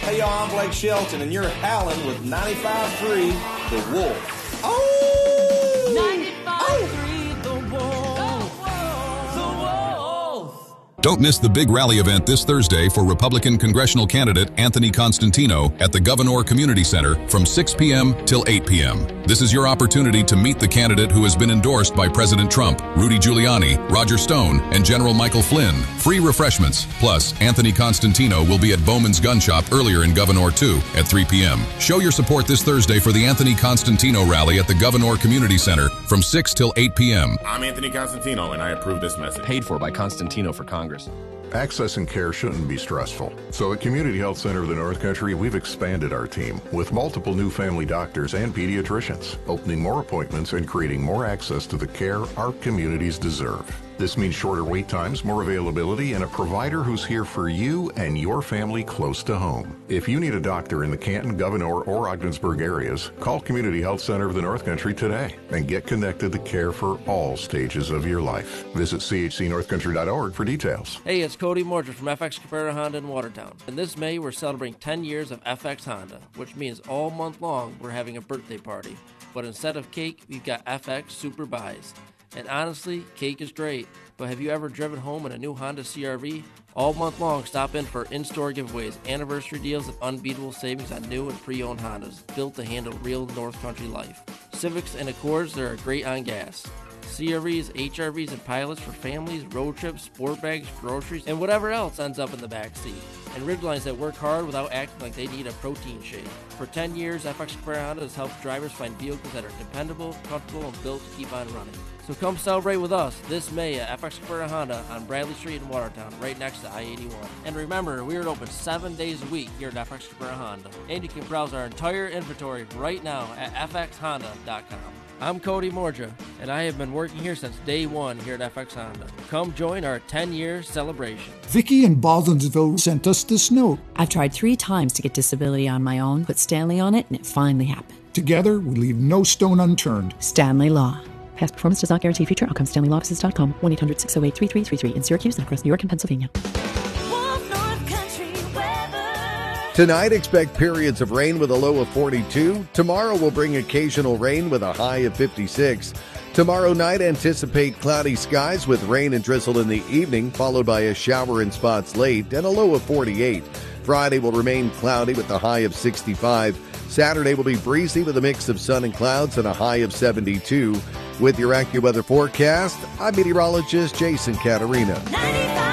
Hey, y'all, I'm Blake Shelton, and you're howling with 95.3 The Wolf. Oh! 95.3 The Wolf. The Wolf. Don't miss the big rally event this Thursday for Republican congressional candidate Anthony Constantino at the Gouverneur Community Center from 6 p.m. till 8 p.m. This is your opportunity to meet the candidate who has been endorsed by President Trump, Rudy Giuliani, Roger Stone, and General Michael Flynn. Free refreshments. Plus, Anthony Constantino will be at Bowman's Gun Shop earlier in Gouverneur 2 at 3 p.m. Show your support this Thursday for the Anthony Constantino rally at the Gouverneur Community Center from 6 till 8 p.m. I'm Anthony Constantino, and I approve this message. Paid for by Constantino for Congress. Accessing care shouldn't be stressful. So at Community Health Center of the North Country, we've expanded our team with multiple new family doctors and pediatricians, opening more appointments and creating more access to the care our communities deserve. This means shorter wait times, more availability, and a provider who's here for you and your family close to home. If you need a doctor in the Canton, Gouverneur, or Ogdensburg areas, call Community Health Center of the North Country today and get connected to care for all stages of your life. Visit chcnorthcountry.org for details. Hey, it's Cody Morger from FX Cabrera Honda in Watertown. And this May, we're celebrating 10 years of FX Honda, which means all month long we're having a birthday party. But instead of cake, we've got FX Super Buys. And honestly, cake is great, but have you ever driven home in a new Honda CR-V? All month long, stop in for in-store giveaways, anniversary deals, and unbeatable savings on new and pre-owned Hondas, built to handle real North Country life. Civics and Accords, they're great on gas. CRVs, HRVs, and pilots for families, road trips, sport bags, groceries, and whatever else ends up in the back seat. And Ridgelines that work hard without acting like they need a protein shake. For 10 years, FX Cabrera Honda has helped drivers find vehicles that are dependable, comfortable, and built to keep on running. So come celebrate with us this May at FX Cabrera Honda on Bradley Street in Watertown, right next to I-81. And remember, we are open 7 days a week here at FX Cabrera Honda. And you can browse our entire inventory right now at fxhonda.com. I'm Cody Morja, and I have been working here since day one here at FX Honda. Come join our 10-year celebration. Vicky in Baldwinsville sent us this note. I've tried 3 times to get disability on my own, put Stanley on it, and it finally happened. Together, we leave no stone unturned. Stanley Law. Past performance does not guarantee future outcomes. StanleyLawoffices.com, 1-800-608-3333 in Syracuse, and across New York and Pennsylvania. Tonight, expect periods of rain with a low of 42. Tomorrow will bring occasional rain with a high of 56. Tomorrow night, anticipate cloudy skies with rain and drizzle in the evening, followed by a shower in spots late and a low of 48. Friday will remain cloudy with a high of 65. Saturday will be breezy with a mix of sun and clouds and a high of 72. With your AccuWeather forecast, I'm meteorologist Jason Caterina.